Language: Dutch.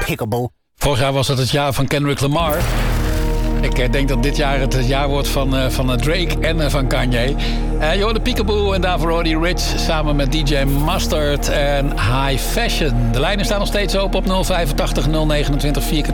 Peekaboo. Vorig jaar was het jaar van Kendrick Lamar. Ik denk dat dit jaar het jaar wordt van Drake en van Kanye. Je hoorde Peekaboo en daarvoor Roddy Ricch samen met DJ Mustard en High Fashion. De lijnen staan nog steeds open op 085 029 4